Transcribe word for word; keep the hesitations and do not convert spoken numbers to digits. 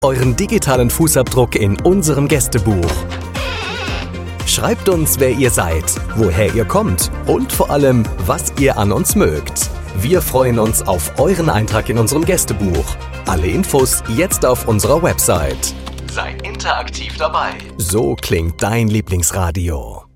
euren digitalen Fußabdruck in unserem Gästebuch. Schreibt uns, wer ihr seid, woher ihr kommt und vor allem, was ihr an uns mögt. Wir freuen uns auf euren Eintrag in unserem Gästebuch. Alle Infos jetzt auf unserer Website. Seid interaktiv dabei. So klingt dein Lieblingsradio.